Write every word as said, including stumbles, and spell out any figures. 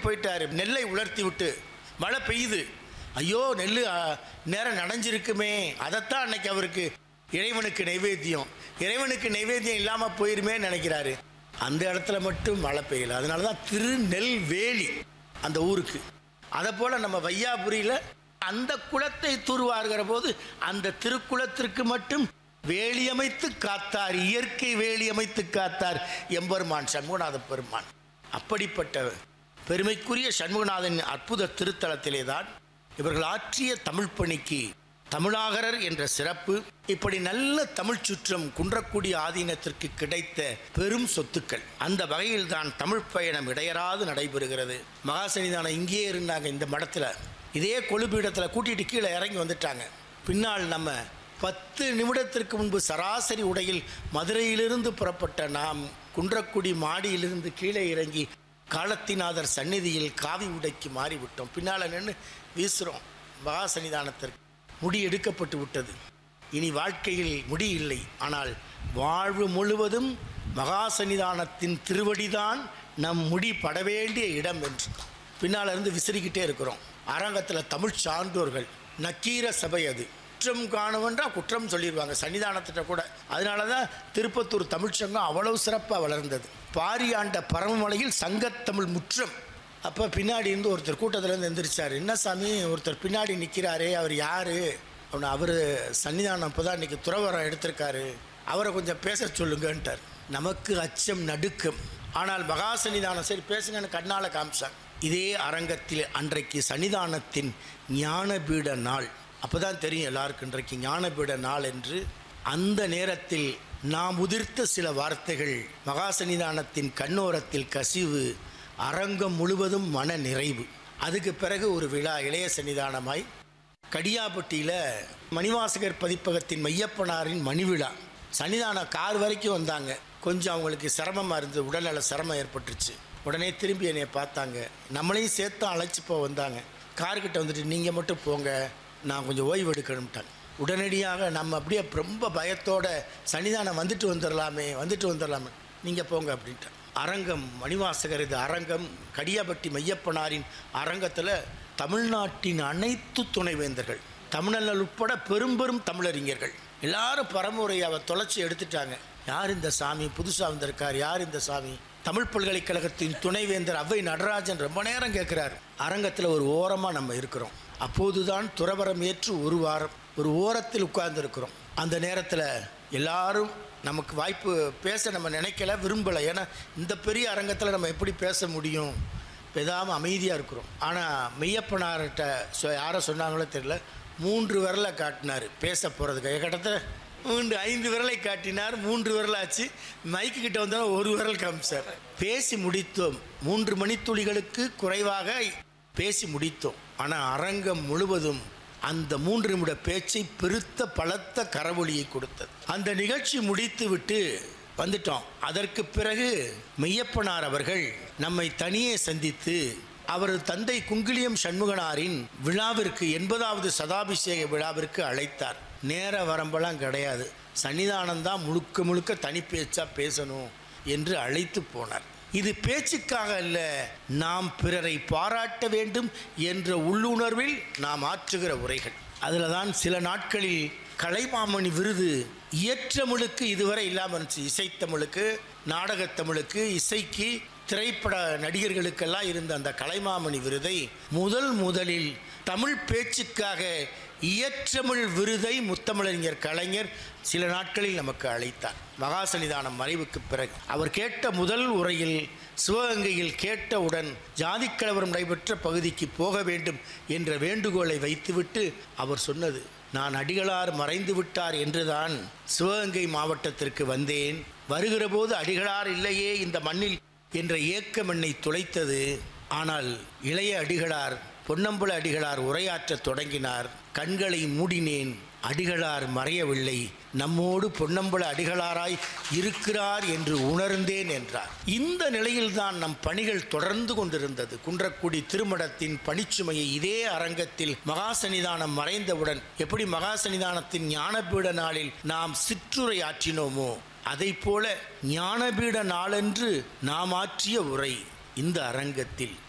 போயிட்டாரு. நெல்லை உலர்த்தி விட்டு மழை பெய்யுது. ஐயோ, நெல் நேரம் நனைஞ்சிருக்குமே, அதைத்தான் அன்னைக்கு அவருக்கு இறைவனுக்கு நைவேத்தியம், இறைவனுக்கு நைவேத்தியம் இல்லாமல் போயிருமே நினைக்கிறாரு. அந்த இடத்துல மட்டும் மழை பெய்யல. அதனால தான் திருநெல்வேலி அந்த ஊருக்கு. அதை போல் நம்ம வையாபுரியில் அந்த குளத்தை தூர்வாருகிற போது அந்த திருக்குளத்திற்கு மட்டும் வேலியமைத்து காத்தார், இயற்கை வேலியமைத்து காத்தார் எம்பெருமான் சண்முகநாத பெருமான். அப்படிப்பட்ட பெருமைக்குரிய சண்முகநாதன் அற்புத திருத்தலத்திலே தான் இவர்கள் ஆற்றிய தமிழ் பணிக்கு தமிழாகரர் என்ற சிறப்பு. இப்படி நல்ல தமிழ் சுற்றம் குன்றக்குடி ஆதீனத்திற்கு கிடைத்த பெரும் சொத்துக்கள். அந்த வகையில் தான் தமிழ் பயணம் இடையறாது நடைபெறுகிறது. மகாசன்னிதானம் இங்கேயே இருந்தாங்க. இந்த மடத்தில் இதே கொழுப்பீடத்தில் கூட்டிகிட்டு கீழே இறங்கி வந்துட்டாங்க. பின்னால் நம்ம பத்து நிமிடத்திற்கு முன்பு சராசரி உடையில் மதுரையிலிருந்து புறப்பட்ட நாம் குன்றக்குடி மாடியிலிருந்து கீழே இறங்கி காலத்திநாதர் சந்நிதியில் காவி உடைக்கு மாறிவிட்டோம். பின்னால் நின்று வீசுகிறோம். மகாசன்னிதானத்திற்கு முடி எடுக்கப்பட்டு விட்டது. இனி வாழ்க்கையில் முடி இல்லை. ஆனால் வாழ்வு முழுவதும் மகாசன்னிதானத்தின் திருவடிதான் நம் முடி பட வேண்டிய இடம் என்று பின்னால் இருந்து விசிறிக்கிட்டே இருக்கிறோம். அரங்கத்தில் தமிழ் சான்றோர்கள் நக்கீர சபை, அது குற்றம் காணுவென்றால் குற்றம் சொல்லிடுவாங்க சன்னிதானத்திட்ட கூட. அதனால தான் திருப்பத்தூர் தமிழ்ச்சங்கம் அவ்வளவு சிறப்பாக வளர்ந்தது. பாரியாண்ட பரமமலையில் சங்கத்தமிழ் முற்றம். அப்போ பின்னாடி இருந்து ஒருத்தர் கூட்டத்திலேருந்து எந்திரிச்சார். என்ன சாமி, ஒருத்தர் பின்னாடி நிற்கிறாரே, அவர் யார் அப்படின்னா, அவர் சன்னிதானம் இப்போ தான் இன்றைக்கி துறவரம் எடுத்திருக்காரு, அவரை கொஞ்சம் பேச சொல்லுங்கன்ட்டார். நமக்கு அச்சம் நடுக்கம். ஆனால் மகா சன்னிதானம் சரி பேசுங்கன்னு கண்ணால் காமிச்சாங்க. இதே அரங்கத்தில் அன்றைக்கு சன்னிதானத்தின் ஞானபீட நாள். அப்போ தான் தெரியும் எல்லாருக்கும் இன்றைக்கு ஞானபீட நாள் என்று. அந்த நேரத்தில் நாம் உதிர்த்த சில வார்த்தைகள் மகா சன்னிதானத்தின் கண்ணோரத்தில் கசிவு, அரங்கம் முழுவதும் மன நிறைவு. அதுக்கு பிறகு ஒரு விழா இளைய சன்னிதானமாய் கடியாப்பட்டியில் மணிவாசகர் பதிப்பகத்தின் மையப்பனாரின் மணிவிழா. சன்னிதானம் கார் வரைக்கும் வந்தாங்க. கொஞ்சம் அவங்களுக்கு சிரமமாக இருந்தது, உடல்நல சிரமம் ஏற்பட்டுருச்சு. உடனே திரும்பி என்னை பார்த்தாங்க. நம்மளையும் சேர்த்து அழைச்சி போ வந்தாங்க. கார்கிட்ட வந்துட்டு நீங்கள் மட்டும் போங்க, நான் கொஞ்சம் ஓய்வு எடுக்கணும்ட்டாங்க. உடனடியாக நம்ம அப்படியே ரொம்ப பயத்தோட சன்னிதானம் வந்துட்டு வந்துடலாமே வந்துட்டு வந்துடலாமே நீங்கள் போங்க அப்படின்ட்டு. அரங்கம் மணிவாசகர் இது அரங்கம் கடியாப்பட்டி மையப்பனாரின் அரங்கத்தில் தமிழ்நாட்டின் அனைத்து துணைவேந்தர்கள், தமிழர்கள் உட்பட பெரும் பெரும் தமிழறிஞர்கள் எல்லாரும் பரமுறை அவர் தொலைச்சி எடுத்துட்டாங்க. யார் இந்த சாமி, புதுசாக வந்திருக்கார், யார் இந்த சாமி? தமிழ் பல்கலைக்கழகத்தின் துணைவேந்தர் அவ்வை நடராஜன் ரொம்ப நேரம் கேட்குறார். அரங்கத்தில் ஒரு ஓரமாக நம்ம இருக்கிறோம். அப்போதுதான் துறவரம் ஏற்று ஒரு வாரம் ஒரு ஓரத்தில் உட்கார்ந்துருக்கிறோம். அந்த நேரத்தில் எல்லாரும் நமக்கு வாய்ப்பு பேச நம்ம நினைக்கல, விரும்பலை. ஏன்னா இந்த பெரிய அரங்கத்தில் நம்ம எப்படி பேச முடியும், பேசாமல் அமைதியாக இருக்கிறோம். ஆனால் மெய்யப்பனார்கிட்ட சொ யாரை சொன்னாங்களோ தெரியல, மூன்று விரலை காட்டினார் பேச போகிறதுக்கு. கிட்டத்தட்ட மூன்று ஐந்து விரலை காட்டினார். மூன்று விரலாச்சு. மைக்கு கிட்ட வந்தாலும் ஒரு விரல் காமிச்சார். பேசி முடித்தோம். மூன்று மணித்துளிகளுக்கு குறைவாக பேசி முடித்தோம். ஆனால் அரங்கம் முழுவதும் அந்த மூன்று நிமிட பேச்சை பெருத்த பலத்த கரவொலியை கொடுத்தது. அந்த நிகழ்ச்சி முடித்து விட்டு வந்துட்டோம். அதற்கு பிறகு மெய்யப்பனார் அவர்கள் நம்மை தனியே சந்தித்து அவரது தந்தை குங்கிலியம் சண்முகனாரின் விழாவிற்கு எண்பதாவது சதாபிஷேக விழாவிற்கு அழைத்தார். நேர வரம்பெல்லாம் கிடையாது, சன்னிதானந்தான் முழுக்க முழுக்க தனி பேச்சா பேசணும் என்று அழைத்து போனார். இது பேச்சுக்காக அல்ல, நாம் பிறரை பாராட்ட வேண்டும் என்ற உள்ளுணர்வில் நாம் ஆற்றுகிற உரைகள். அதில் தான் சில நாட்களில் கலைமாமணி விருது இயற்றமிழுக்கு இதுவரை இல்லாமல் இருந்துச்சு. இசைத்தமிழுக்கு, நாடகத்தமிழுக்கு, இசைக்கு, திரைப்பட நடிகர்களுக்கெல்லாம் இருந்த அந்த கலைமாமணி விருதை முதல் முதலில் தமிழ் பேச்சுக்காக இயற்றமிழ் விருதை முத்தமிழறிஞர் கலைஞர் சில நாட்களில் நமக்கு அழைத்தார். மகாசன்னிதானம் மறைவுக்கு பிறகு அவர் கேட்ட முதல் உரையில் சிவகங்கையில் கேட்டவுடன் ஜாதிக்கலவரம் நடைபெற்ற பகுதிக்கு போக வேண்டும் என்ற வேண்டுகோளை வைத்துவிட்டு அவர் சொன்னது, நான் அடிகளார் மறைந்து விட்டார் என்றுதான் சிவகங்கை மாவட்டத்திற்கு வந்தேன். வருகிற போது அடிகளார் இல்லையே இந்த மண்ணில் என்ற ஏக்கம் என்னை துளைத்தது. ஆனால் இளைய அடிகளார் பொன்னம்பல அடிகளார் உரையாற்ற தொடங்கினார். கண்களை மூடினேன், அடிகளார் மறையவில்லை, நம்மோடு பொன்னம்பல அடிகளாராய் இருக்கிறார் என்று உணர்ந்தேன் என்றார். இந்த நிலையில்தான் நம் பணிகள் தொடர்ந்து கொண்டிருந்தது. குன்றக்குடி திருமடத்தின் பணிச்சுமையை இதே அரங்கத்தில் மகாசன்னிதானம் மறைந்தவுடன் எப்படி மகாசன்னிதானத்தின் ஞானபீட நாளில் நாம் சிற்றுரை ஆற்றினோமோ அதை போல ஞானபீட நாளன்று நாம் ஆற்றிய உரை இந்த அரங்கத்தில்